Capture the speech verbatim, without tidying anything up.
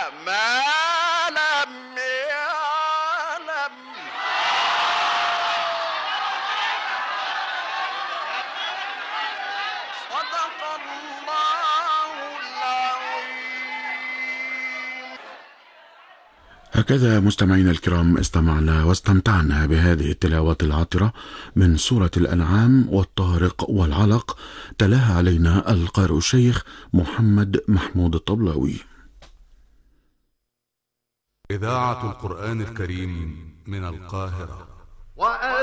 ما لم يعلم. صدق الله العظيم. هكذا مستمعينا الكرام استمعنا واستمتعنا بهذه التلاوات العطرة من سورة الأنعام والطارق والعلق، تلاها علينا القارئ الشيخ محمد محمود الطبلاوي. إذاعة القرآن الكريم من القاهرة.